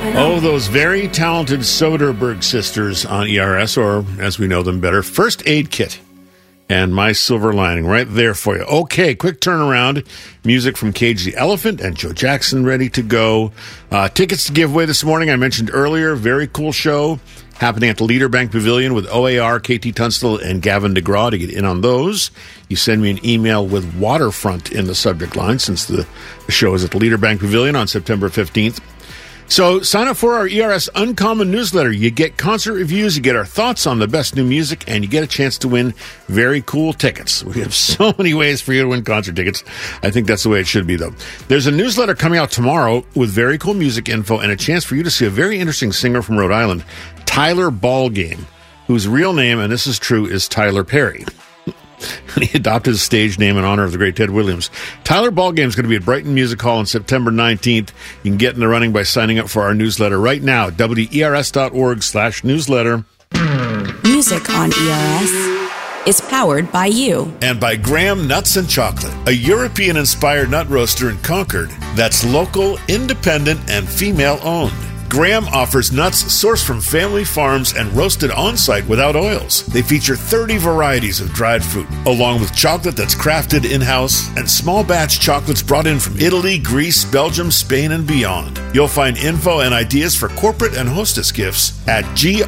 Oh, those very talented Soderbergh sisters on ERS, or as we know them better, First Aid Kit and My Silver Lining, right there for you. Okay, quick turnaround. Music from Cage the Elephant and Joe Jackson ready to go. Tickets to give away this morning, I mentioned earlier. Very cool show happening at the Leader Bank Pavilion with OAR, KT Tunstall, and Gavin DeGraw. To get in on those, you send me an email with Waterfront in the subject line, since the show is at the Leader Bank Pavilion on September 15th. So sign up for our ERS Uncommon newsletter. You get concert reviews, you get our thoughts on the best new music, and you get a chance to win very cool tickets. We have so many ways for you to win concert tickets. I think that's the way it should be, though. There's a newsletter coming out tomorrow with very cool music info and a chance for you to see a very interesting singer from Rhode Island, Tyler Ballgame, whose real name, and this is true, is Tyler Perry. And he adopted his stage name in honor of the great Ted Williams. Tyler Ballgame is going to be at Brighton Music Hall on September 19th. You can get in the running by signing up for our newsletter right now, wers.org/newsletter. Music on ERS is powered by you. And by Graham Nuts and Chocolate, a European-inspired nut roaster in Concord that's local, independent, and female-owned. Graham offers nuts sourced from family farms and roasted on-site without oils. They feature 30 varieties of dried fruit, along with chocolate that's crafted in-house and small batch chocolates brought in from Italy, Greece, Belgium, Spain, and beyond. You'll find info and ideas for corporate and hostess gifts at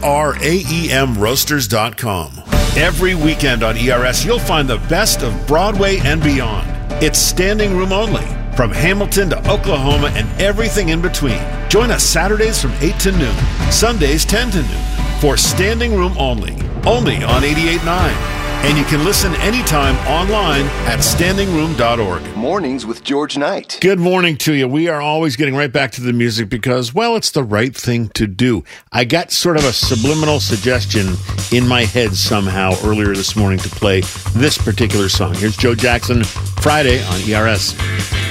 graemroasters.com. Every weekend on ERS, you'll find the best of Broadway and beyond. It's standing room only. From Hamilton to Oklahoma and everything in between. Join us Saturdays from 8 to noon, Sundays 10 to noon, for Standing Room Only on 88.9. And you can listen anytime online at standingroom.org. Mornings with George Knight. Good morning to you. We are always getting right back to the music because, well, it's the right thing to do. I got sort of a subliminal suggestion in my head somehow earlier this morning to play this particular song. Here's Joe Jackson, Friday on ERS.